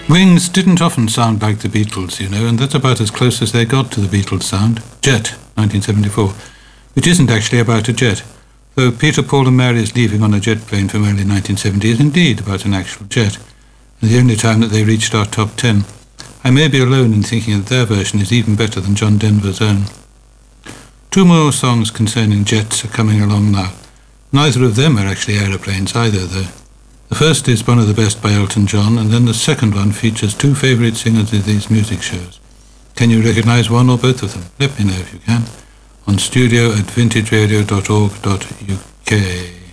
Wings didn't often sound like the Beatles, you know, and that's about as close as they got to the Beatles sound. Jet, 1974, which isn't actually about a jet. Though Peter, Paul and Mary's leaving on a jet plane from early 1970 is indeed about an actual jet, and the only time that they reached our top 10. I may be alone in thinking that their version is even better than John Denver's own. Two more songs concerning jets are coming along now. Neither of them are actually aeroplanes either, though. The first is One of the Best by Elton John, and then the second one features two favourite singers of these music shows. Can you recognise one or both of them? Let me know if you can on studio@vintageradio.org.uk.